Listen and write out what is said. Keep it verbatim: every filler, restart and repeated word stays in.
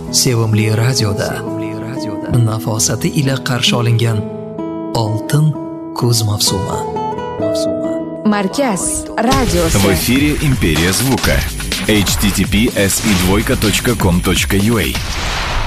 Sevimli radioda nafosati ila qarshi olingan oltin kuz mavsumi. Markaz radiosi. В эфире Империя звука. эйч ти ти пи эс и двойка точка ком точка ю а